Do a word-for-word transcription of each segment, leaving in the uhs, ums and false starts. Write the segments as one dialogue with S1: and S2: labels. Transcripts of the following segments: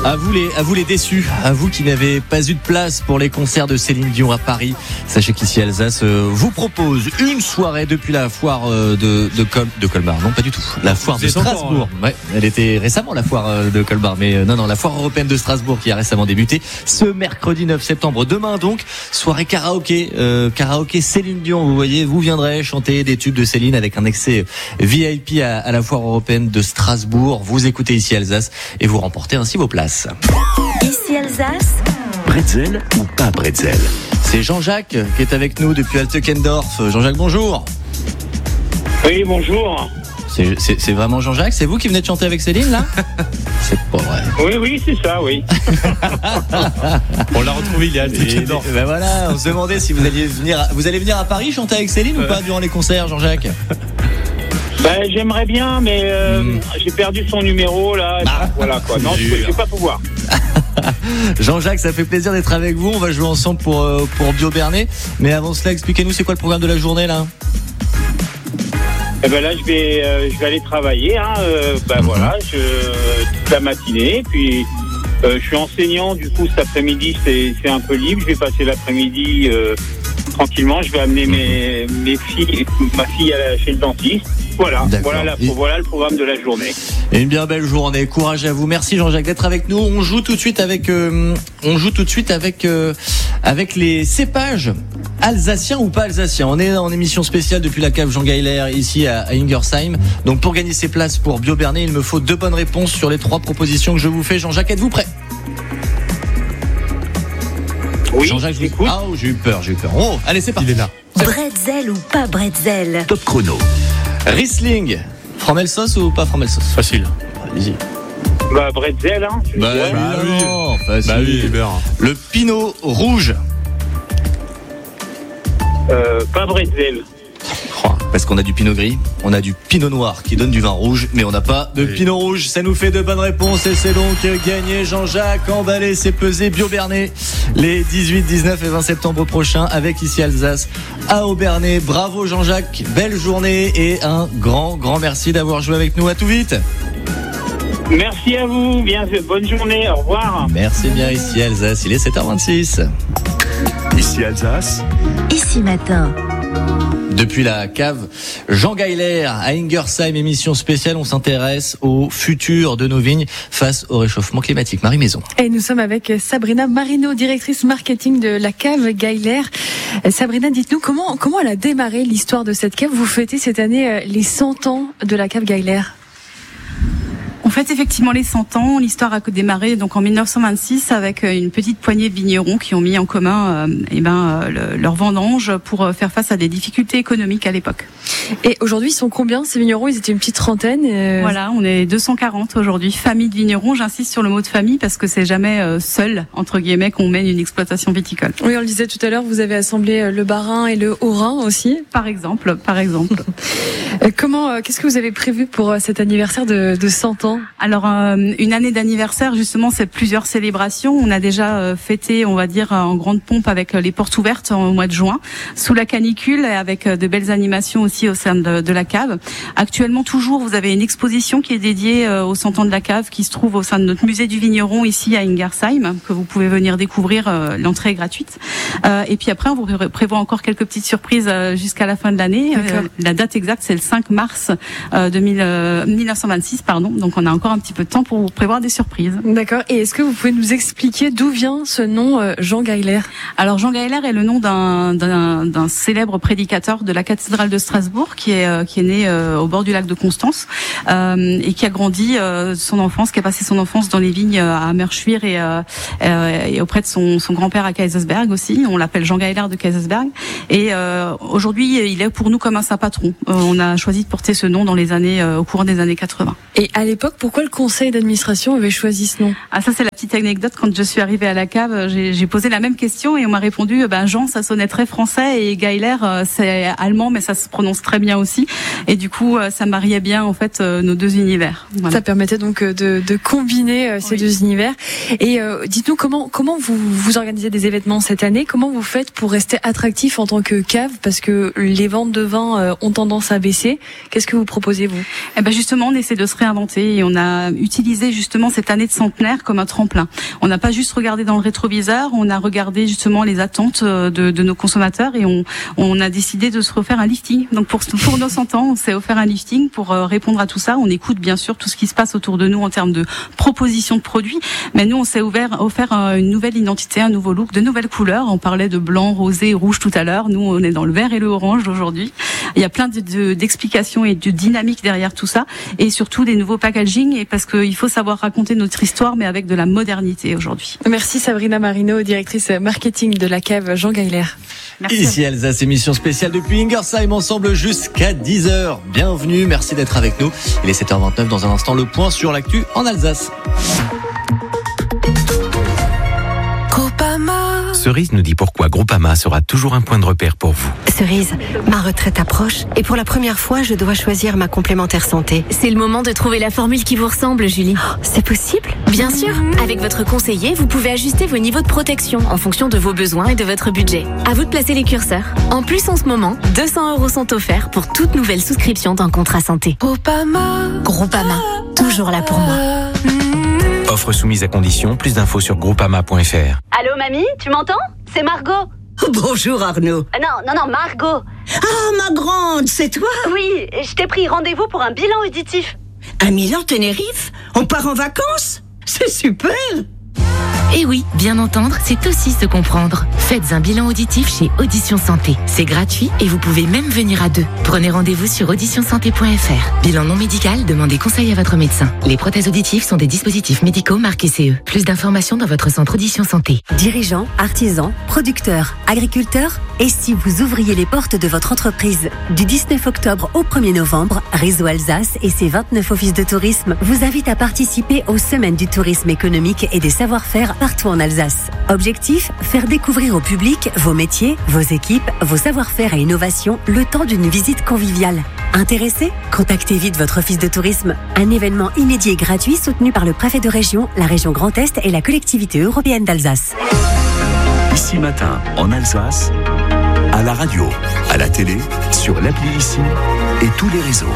S1: À vous les, à vous les déçus, à vous qui n'avez pas eu de place pour les concerts de Céline Dion à Paris. Sachez qu'ici Alsace euh, vous propose une soirée depuis la foire euh, de de, Col- de Colmar. Non, pas du tout. La foire de Strasbourg. Encore, ouais, elle était récemment la foire euh, de Colmar, mais euh, non, non, la foire européenne de Strasbourg qui a récemment débuté ce mercredi neuf septembre. Demain donc, soirée karaoké, euh, karaoké Céline Dion. Vous voyez, vous viendrez chanter des tubes de Céline avec un accès V I P à, à la foire européenne de Strasbourg. Vous écoutez ici Alsace et vous remportez ainsi vos places.
S2: Ici Alsace.
S3: Bretzel ou pas bretzel?
S1: C'est Jean-Jacques qui est avec nous depuis Altekendorf. Jean-Jacques, bonjour.
S4: Oui, bonjour.
S1: C'est, c'est, c'est vraiment Jean-Jacques? C'est vous qui venez de chanter avec Céline, là? C'est pas vrai.
S4: Oui, oui, c'est ça, oui.
S5: On l'a retrouvé il y a Altekendorf.
S1: Ben voilà, on se demandait si vous alliez venir, à, vous allez venir à Paris chanter avec Céline ou pas durant les concerts, Jean-Jacques?
S4: Ben, j'aimerais bien, mais euh,
S1: mmh.
S4: j'ai perdu son numéro, là.
S1: Ah.
S4: Voilà, quoi. Non, je ne vais pas pouvoir.
S1: Jean-Jacques, ça fait plaisir d'être avec vous. On va jouer ensemble pour, euh, pour Bio Bernet. Mais avant cela, expliquez-nous, c'est quoi le programme de la journée, là?
S4: Eh ben là, je vais, euh, je vais aller travailler. Hein. Euh, ben mmh. voilà, je, toute la matinée. Puis, euh, je suis enseignant. Du coup, cet après-midi, c'est, c'est un peu libre. Je vais passer l'après-midi euh, tranquillement. Je vais amener mmh. mes, mes filles, ma fille à la, chez le dentiste. Voilà, voilà, la, Et... voilà le programme de la journée.
S1: Et une bien belle journée. Courage à vous. Merci Jean-Jacques d'être avec nous. On joue tout de suite avec, euh, on joue tout de suite avec, euh, avec les cépages alsaciens ou pas alsaciens. On est en émission spéciale depuis la cave Jean Geiler ici à, à Ingersheim. Donc pour gagner ces places pour Bio Bernet, il me faut deux bonnes réponses sur les trois propositions que je vous fais. Jean-Jacques, êtes-vous prêt?
S4: Oui.
S1: Jean-Jacques, je vous écoute. Ah, oh, j'ai eu peur, j'ai eu peur. Oh, allez, c'est parti.
S5: Il est là.
S2: Bretzel ou pas bretzel?
S3: Top chrono.
S1: Riesling, Frommelsos ou pas Frommelsos?
S5: Facile.
S1: Allez-y.
S4: Bah, bretzel, hein.
S1: Bah,
S4: ouais.
S1: bah oui. Non, facile.
S5: Bah oui, beurre.
S1: Le Pinot Rouge.
S4: Euh, pas bretzel.
S1: Parce qu'on a du Pinot Gris, on a du Pinot Noir qui donne du vin rouge, mais on n'a pas de
S5: oui.
S1: Pinot Rouge. Ça nous fait de bonnes réponses et c'est donc gagné. Jean-Jacques, emballé, c'est pesé. Bio Bernet les dix-huit, dix-neuf et vingt septembre prochains avec ici Alsace à Aubernais. Bravo Jean-Jacques, belle journée et un grand, grand merci d'avoir joué avec nous. À tout vite.
S4: Merci à vous, bien, bonne journée, au revoir.
S1: Merci bien ici Alsace, il est sept heures vingt-six.
S3: Ici Alsace.
S2: Ici matin.
S1: Depuis la cave Jean Geiler à Ingersheim, émission spéciale, on s'intéresse au futur de nos vignes face au réchauffement climatique. Marie Maison.
S6: Et nous sommes avec Sabrina Marino, directrice marketing de la cave Geiler. Sabrina, dites-nous comment, comment elle a démarré l'histoire de cette cave. Vous fêtez cette année les cent ans de la cave Geiler.
S7: On fête effectivement les cent ans. L'histoire a démarré donc en mille neuf cent vingt-six avec une petite poignée de vignerons qui ont mis en commun euh, eh ben, euh, le, leur vendange pour faire face à des difficultés économiques à l'époque.
S6: Et aujourd'hui, ils sont combien ces vignerons? Ils étaient une petite trentaine. Et...
S7: Voilà, on est deux cent quarante aujourd'hui. Famille de vignerons, j'insiste sur le mot de famille parce que c'est jamais euh, seul, entre guillemets, qu'on mène une exploitation viticole.
S6: Oui, on le disait tout à l'heure, vous avez assemblé le Bas-Rhin et le Haut-Rhin aussi.
S7: Par exemple, par exemple.
S6: Comment, euh, qu'est-ce que vous avez prévu pour euh, cet anniversaire de, de cent ans?
S7: Alors, euh, une année d'anniversaire, justement, c'est plusieurs célébrations. On a déjà euh, fêté, on va dire, en grande pompe avec les portes ouvertes au mois de juin, sous la canicule, et avec euh, de belles animations aussi au sein de, de la cave. Actuellement, toujours, vous avez une exposition qui est dédiée euh, aux cent ans de la cave, qui se trouve au sein de notre musée du vigneron ici à Ingersheim, que vous pouvez venir découvrir. Euh, l'entrée est gratuite. Euh, et puis après, on vous prévoit encore quelques petites surprises euh, jusqu'à la fin de l'année. Euh, la date exacte, c'est le cinq mars euh, de mille, euh, mille neuf cent vingt-six, pardon. Donc, on a encore un petit peu de temps pour vous prévoir des surprises.
S6: D'accord. Et est-ce que vous pouvez nous expliquer d'où vient ce nom euh, Jean Geiler?
S7: Alors Jean Geiler est le nom d'un, d'un, d'un célèbre prédicateur de la cathédrale de Strasbourg qui est euh, qui est né euh, au bord du lac de Constance euh, et qui a grandi euh, son enfance, qui a passé son enfance dans les vignes euh, à Meurschwir et, euh, euh, et auprès de son, son grand-père à Kaysersberg aussi. On l'appelle Jean Geiler de Kaysersberg. Et euh, aujourd'hui, il est pour nous comme un saint patron. Euh, on a choisi de porter ce nom dans les années euh, au cours des années quatre-vingts.
S6: Et à l'époque, pourquoi le conseil d'administration avait choisi ce nom?
S7: Ah, ça c'est la petite anecdote. Quand je suis arrivée à la cave, j'ai, j'ai posé la même question et on m'a répondu ben Jean, ça sonnait très français, et Geiler c'est allemand mais ça se prononce très bien aussi. Et du coup, ça mariait bien en fait nos deux univers. Voilà.
S6: Ça permettait donc de, de combiner ces oui. deux univers. Et euh, dites-nous comment comment vous vous organisez des événements cette année? Comment vous faites pour rester attractif en tant que cave, parce que les ventes de vin ont tendance à baisser? Qu'est-ce que vous proposez vous?
S7: Eh ben justement, on essaie de se réinventer et on a utilisé justement cette année de centenaire comme un tremplin tremplin. On n'a pas juste regardé dans le rétroviseur, on a regardé justement les attentes de, de nos consommateurs et on, on a décidé de se refaire un lifting. Donc pour, pour nos cent ans, on s'est offert un lifting pour répondre à tout ça. On écoute bien sûr tout ce qui se passe autour de nous en termes de propositions de produits, mais nous on s'est ouvert, offert une nouvelle identité, un nouveau look, de nouvelles couleurs. On parlait de blanc, rosé, rouge tout à l'heure. Nous on est dans le vert et le orange aujourd'hui. Il y a plein de, de, d'explications et de dynamiques derrière tout ça, et surtout des nouveaux packaging, et parce qu'il faut savoir raconter notre histoire, mais avec de la modernité aujourd'hui.
S6: Merci Sabrina Marino, directrice marketing de la cave Jean Geiler.
S1: Merci. Ici Alsace, émission spéciale depuis Ingersheim, ensemble jusqu'à dix heures. Bienvenue, merci d'être avec nous. Il est sept heures vingt-neuf, dans un instant le point sur l'actu en Alsace.
S8: Cerise nous dit pourquoi Groupama sera toujours un point de repère pour vous.
S9: Cerise, ma retraite approche et pour la première fois, je dois choisir ma complémentaire santé.
S10: C'est le moment de trouver la formule qui vous ressemble, Julie.
S9: Oh, c'est possible ?
S10: Bien sûr. Avec votre conseiller, vous pouvez ajuster vos niveaux de protection en fonction de vos besoins et de votre budget. À vous de placer les curseurs. En plus, en ce moment, deux cents euros sont offerts pour toute nouvelle souscription d'un contrat santé.
S9: Groupama.
S10: Groupama. Toujours là pour moi.
S8: Offre soumise à condition. Plus d'infos sur groupama point f r.
S11: Allô, mamie, tu m'entends ? C'est Margot.
S12: Bonjour Arnaud.
S11: Euh, non, non, non, Margot.
S12: Ah, ma grande, c'est toi ?
S11: Oui, je t'ai pris rendez-vous pour un bilan auditif.
S12: À Milan, Tenerife ? On part en vacances ? C'est super.
S10: Et oui, bien entendre, c'est aussi se comprendre. Faites un bilan auditif chez Audition Santé. C'est gratuit et vous pouvez même venir à deux. Prenez rendez-vous sur audition santé point f r. Bilan non médical, demandez conseil à votre médecin. Les prothèses auditives sont des dispositifs médicaux marqués C E. Plus d'informations dans votre centre Audition Santé.
S13: Dirigeants, artisans, producteurs, agriculteurs, et si vous ouvriez les portes de votre entreprise ? Du dix-neuf octobre au premier novembre, Réseau Alsace et ses vingt-neuf offices de tourisme vous invitent à participer aux Semaines du tourisme économique et des savoir-faire partout en Alsace. Objectif, faire découvrir au public vos métiers, vos équipes, vos savoir-faire et innovations le temps d'une visite conviviale. Intéressé ? Contactez vite votre office de tourisme. Un événement inédit et gratuit soutenu par le préfet de région, la région Grand Est et la collectivité européenne d'Alsace.
S3: Ici Matin, en Alsace, à la radio, à la télé, sur l'appli Ici et tous les réseaux.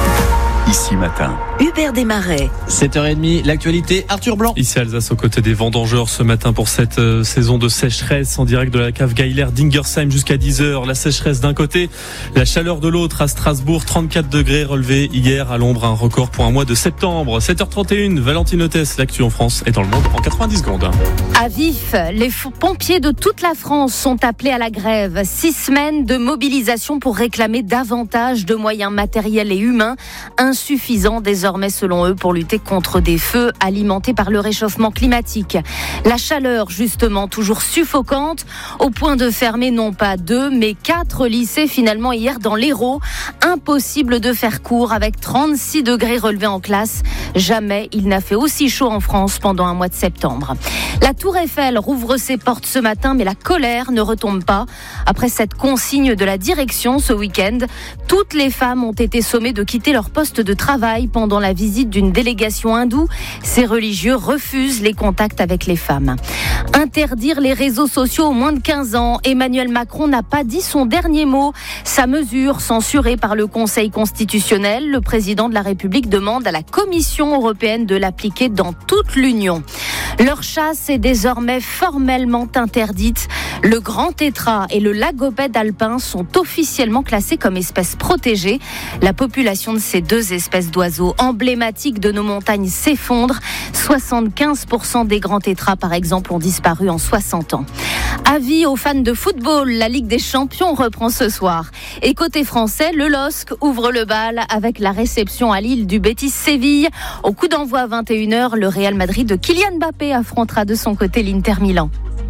S3: Ici Matin.
S2: Hubert Desmarais.
S1: sept heures trente, l'actualité, Arthur Blanc.
S5: Ici Alsace, aux côtés des vendangeurs ce matin pour cette euh, saison de sécheresse en direct de la cave Geiler d'Ingersheim jusqu'à dix heures. La sécheresse d'un côté, la chaleur de l'autre à Strasbourg, trente-quatre degrés relevés hier à l'ombre, un record pour un mois de septembre. sept heures trente et une, Valentine Hôtesse, l'actu en France et dans le monde en quatre-vingt-dix secondes.
S14: À Vif, les pompiers de toute la France sont appelés à la grève. Six semaines de mobilisation pour réclamer davantage de moyens matériels et humains, insuffisants désormais selon eux pour lutter contre des feux alimentés par le réchauffement climatique. La chaleur justement toujours suffocante au point de fermer non pas deux mais quatre lycées finalement hier dans l'Hérault. Impossible de faire court avec trente-six degrés relevés en classe. Jamais il n'a fait aussi chaud en France pendant un mois de septembre. La Tour Eiffel rouvre ses portes ce matin mais la colère ne retombe pas. Après cette consigne de la direction ce week-end, toutes les femmes ont été sommées de quitter leur poste de travail pendant la visite d'une délégation hindoue. Ces religieux refusent les contacts avec les femmes. Interdire les réseaux sociaux aux moins de quinze ans. Emmanuel Macron n'a pas dit son dernier mot. Sa mesure, censurée par le Conseil constitutionnel, le président de la République demande à la Commission européenne de l'appliquer dans toute l'Union. Leur chasse est désormais formellement interdite. Le grand tétras et le lagopède alpin sont officiellement classés comme espèces protégées. La population de ces deux espèces d'oiseaux emblématiques de nos montagnes s'effondre. soixante-quinze pour cent des grands tétras, par exemple, ont disparu en soixante ans. Avis aux fans de football, la Ligue des Champions reprend ce soir. Et côté français, le L O S C ouvre le bal avec la réception à Lille du Betis Séville. Au coup d'envoi à vingt et une heures, le Real Madrid de Kylian Mbappé affrontera de son côté l'Inter Milan.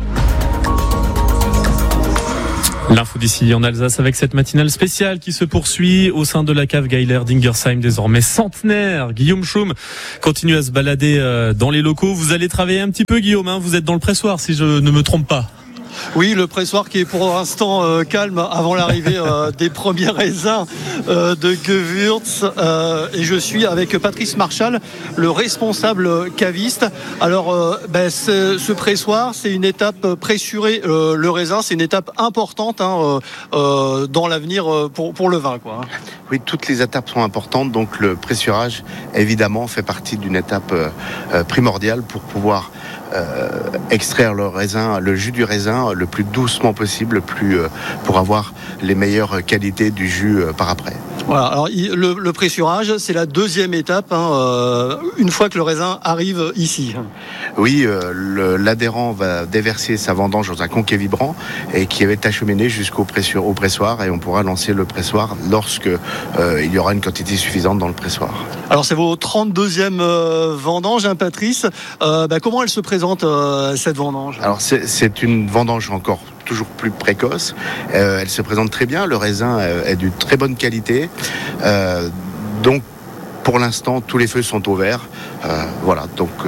S5: L'info d'ici en Alsace avec cette matinale spéciale qui se poursuit au sein de la cave Geiler d'Ingersheim, désormais centenaire. Guillaume Schum continue à se balader dans les locaux. Vous allez travailler un petit peu, Guillaume, hein, vous êtes dans le pressoir si je ne me trompe pas.
S15: Oui, le pressoir qui est pour l'instant euh, calme avant l'arrivée euh, des premiers raisins euh, de Gewürz. Euh, et je suis avec Patrice Marchal, le responsable caviste. Alors, euh, ben, ce, ce pressoir, c'est une étape pressurée. Euh, le raisin, c'est une étape importante hein, euh, dans l'avenir pour, pour le vin, quoi.
S16: Oui, toutes les étapes sont importantes. Donc, le pressurage, évidemment, fait partie d'une étape euh, primordiale pour pouvoir Euh, extraire le raisin, le jus du raisin le plus doucement possible, le plus euh, pour avoir les meilleures qualités du jus euh, par après.
S15: Voilà. Alors il, le, le pressurage, c'est la deuxième étape. Hein, euh, une fois que le raisin arrive ici.
S16: Oui, euh, le, l'adhérent va déverser sa vendange dans un conquet vibrant et qui va être acheminé jusqu'au pressure, au pressoir et on pourra lancer le pressoir lorsque euh, il y aura une quantité suffisante dans le pressoir.
S15: Alors c'est vos trente-deuxième euh, vendange, hein, Patrice. Euh, bah, comment elle se présente euh, cette vendange ?
S16: Alors c'est, c'est une vendange encore toujours plus précoce. Euh, elle se présente très bien. Le raisin euh, est de très bonne qualité. Euh, donc pour l'instant tous les feux sont au vert. Euh, voilà donc. Euh,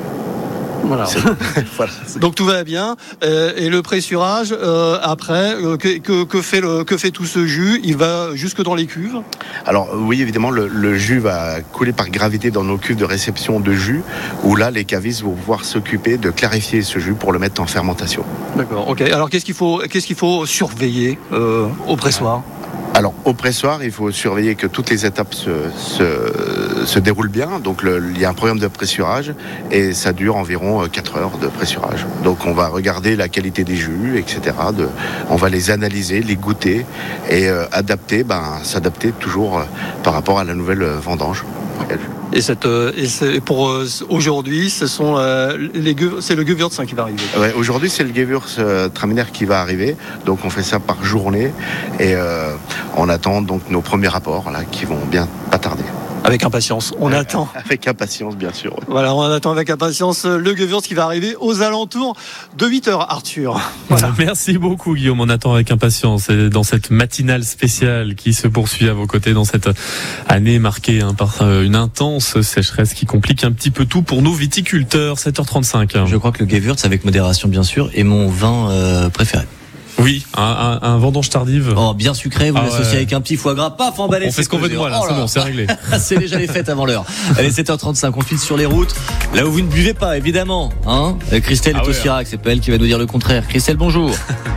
S15: Voilà. voilà. Donc tout va bien. Euh, et le pressurage, euh, après, euh, que, que, que, fait le, que fait tout ce jus ? Il va jusque dans les cuves ?
S16: Alors oui, évidemment, le, le jus va couler par gravité dans nos cuves de réception de jus, où là, les cavistes vont pouvoir s'occuper de clarifier ce jus pour le mettre en fermentation.
S15: D'accord, ok. Alors qu'est-ce qu'il faut, qu'est-ce qu'il faut surveiller euh, au pressoir ?
S16: Alors, au pressoir, il faut surveiller que toutes les étapes se, se, se déroulent bien. Donc, le, il y a un programme de pressurage et ça dure environ quatre heures de pressurage. Donc, on va regarder la qualité des jus, et cetera. De, on va les analyser, les goûter et euh, adapter, ben, s'adapter toujours euh, par rapport à la nouvelle vendange.
S15: Et, cette, euh, et c'est pour euh, aujourd'hui, ce sont euh, les c'est le Gewürz hein, qui va arriver.
S16: Ouais, aujourd'hui, c'est le Gewürz euh, Traminer qui va arriver. Donc, on fait ça par journée et euh, on attend donc nos premiers rapports là qui vont bien pas tarder.
S15: Avec impatience, on euh, attend.
S16: Avec impatience, bien sûr. Ouais.
S15: Voilà, on attend avec impatience le Gewürz qui va arriver aux alentours de huit heures, Arthur. Voilà.
S5: Merci beaucoup, Guillaume. On attend avec impatience et dans cette matinale spéciale qui se poursuit à vos côtés dans cette année marquée hein, par une intense sécheresse qui complique un petit peu tout pour nos viticulteurs. sept heures trente-cinq.
S1: Je crois que le Gewürz, avec modération bien sûr, est mon vin euh, préféré.
S5: Oui, un, un, un vendange tardive.
S1: Oh, bien sucré, vous
S5: ah
S1: l'associez
S5: ouais.
S1: avec un petit foie gras, paf, emballé.
S5: On fait ce qu'on veut de moi, là, oh là. C'est bon, c'est réglé.
S1: C'est déjà les fêtes avant l'heure. Allez, sept heures trente-cinq, on file sur les routes. Là où vous ne buvez pas, évidemment, hein. Christelle ah est ouais, au Sirac, hein. C'est pas elle qui va nous dire le contraire. Christelle, bonjour.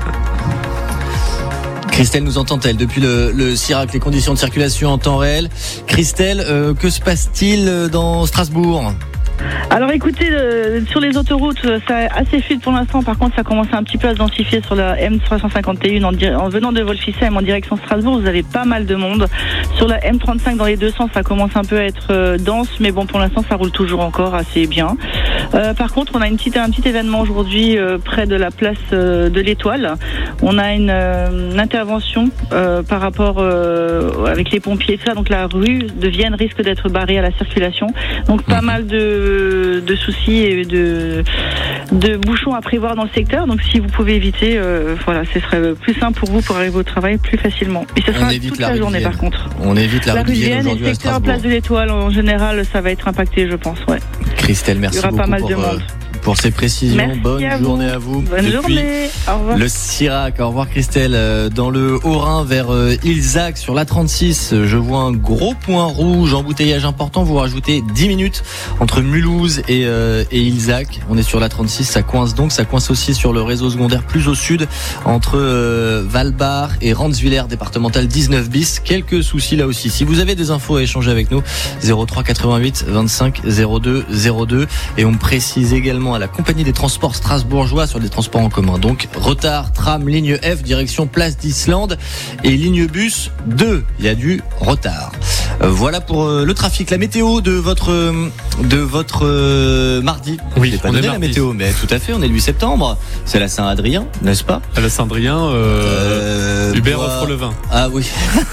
S1: Christelle nous entend-elle depuis le, le Sirac, les conditions de circulation en temps réel. Christelle, euh, que se passe-t-il dans Strasbourg ?
S17: Alors écoutez, euh, sur les autoroutes, c'est assez fluide pour l'instant. Par contre, ça commence un petit peu à se densifier sur la M trois cent cinquante et un en, di- en venant de Wolfisheim en direction Strasbourg. Vous avez pas mal de monde. Sur la M trente-cinq dans les deux sens, ça commence un peu à être euh, dense, mais bon, pour l'instant, ça roule toujours encore assez bien. Euh, par contre, on a une petite, un petit événement aujourd'hui euh, près de la place euh, de l'Étoile. On a une, euh, une intervention euh, par rapport euh, avec les pompiers et tout ça. Donc la rue de Vienne risque d'être barrée à la circulation. Donc pas mal de de soucis et de, de bouchons à prévoir dans le secteur. Donc si vous pouvez éviter, euh, voilà, ce serait plus simple pour vous pour arriver au travail plus facilement. Et ce sera toute la, la journée par contre.
S1: On évite la,
S17: la
S1: rue de Vienne
S17: et le secteur Place de l'Étoile en général, ça va être impacté, je pense. Ouais.
S1: Christelle, merci beaucoup.
S17: Il y aura pas mal
S1: pour,
S17: de monde.
S1: Euh... Pour ces précisions,
S17: merci
S1: bonne
S17: à
S1: journée à vous.
S17: Bonne
S1: Depuis
S17: journée. Au revoir.
S1: Le Sirac, au revoir Christelle. Dans le Haut-Rhin vers Ilzac sur l'A trente-six, je vois un gros point rouge, embouteillage important. Vous rajoutez dix minutes entre Mulhouse et, euh, et Ilzac. On est sur l'A trente-six, ça coince donc. Ça coince aussi sur le réseau secondaire plus au sud entre euh, Valbar et Randswiller, départemental dix-neuf bis. Quelques soucis là aussi. Si vous avez des infos à échanger avec nous, zéro trois quatre-vingt-huit vingt-cinq zéro deux zéro deux. Et on précise également à la compagnie des transports strasbourgeois sur des transports en commun. Donc, retard, tram, ligne F, direction Place d'Islande et ligne bus deux. Il y a du retard. Euh, voilà pour euh, le trafic. La météo de votre, euh, de votre euh, mardi.
S5: Oui,
S1: je pas
S5: on
S1: donné
S5: est
S1: la météo, mais tout à fait, on est le huit septembre. C'est la Saint-Adrien, n'est-ce pas?
S5: À la Saint-Adrien, euh, euh, Hubert bois... offre le vin.
S1: Ah oui.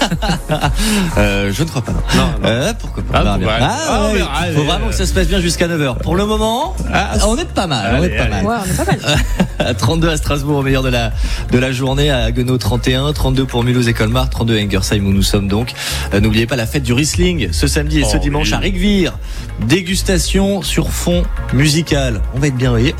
S1: euh, je ne crois pas, non.
S5: Non, non.
S1: Euh, pourquoi pas?
S5: Ah, bon,
S1: ah, ah, ouais. Il faut vraiment que ça se passe bien jusqu'à neuf heures. Pour le moment, ah, on est pas mal.
S5: Allez,
S1: on est pas
S5: allez.
S1: mal.
S6: Ouais, on est pas mal.
S1: À trente-deux à Strasbourg au meilleur de la, de la journée, à Haguenau trente et un, trente-deux pour Mulhouse et Colmar, trente-deux à Ingersheim où nous sommes donc. Euh, n'oubliez pas la fête du Riesling ce samedi et oh, ce dimanche oui. à Rigvir. Dégustation sur fond musical. On va être bien, vous voyez.